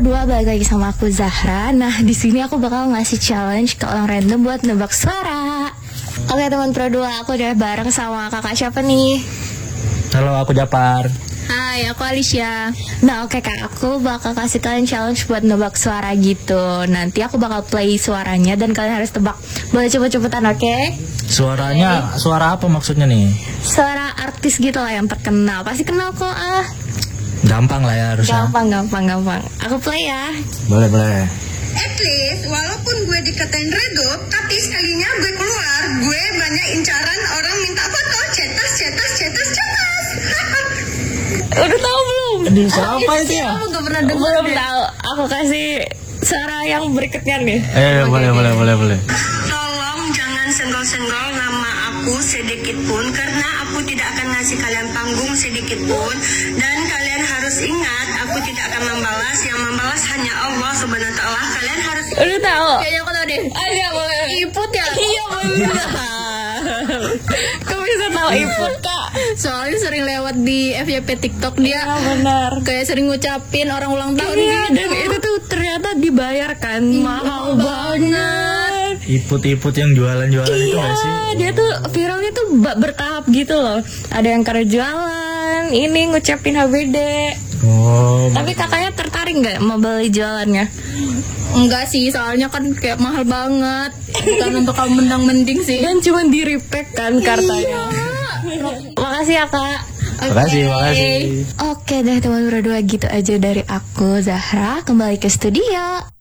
Pro 2, balik lagi sama aku Zahra. Nah, di sini aku bakal ngasih challenge ke orang random buat nebak suara. Oke teman Pro 2, aku udah bareng sama kakak siapa nih? Halo, aku Japar. Hai, aku Alicia. Nah oke kak, aku bakal kasih kalian challenge buat nebak suara gitu. Nanti aku bakal play suaranya dan kalian harus tebak. Boleh cepet-cepetan, oke? Suaranya, suara apa maksudnya nih? Suara artis gitu lah yang terkenal. Pasti kenal kok ah. Gampang lah ya harusnya. Gampang. Aku play ya. Boleh. At least, walaupun gue dikatain redup, tapi sekalinya gue keluar, gue banyak incaran orang minta foto, cetas. Udah tahu belum? Di siapa itu ya? Aku gak pernah dengar. Belum tahu. Aku kasih suara yang berikutnya nih. Boleh. Tolong jangan senggol-senggol nama aku sedikit pun, karena aku tidak akan ngasih kalian panggung sedikit pun. Dan kalian harus ingat, aku tidak akan membalas. Yang membalas hanya Allah Subhanahu wa Ta'ala. Kalian harus... Udah tahu? Kayaknya aku tahu deh. Aja boleh. Iput ya? Iya benar. Kamu bisa tahu Iput kak? Soalnya sering lewat di FYP TikTok dia. Iya benar. Kayak sering ngucapin orang ulang tahun Iya, gitu. dan itu tuh ternyata dibayar kan. Mahal banget. Iput-iput yang jualan-jualan itu Iya, gak sih? dia tuh viralnya tuh bertahap gitu loh. Ada yang karena jualan, ini ngucapin HBD. Oh, Tapi kakaknya tertarik nggak mau beli jualannya? Enggak sih, soalnya kan kayak mahal banget. Bukan untuk kamu mendang-mending sih. Dan cuma di repack kan kartanya. Makasih ya kak. makasih. Oke deh teman berdua, gitu aja dari aku Zahra. Kembali ke studio.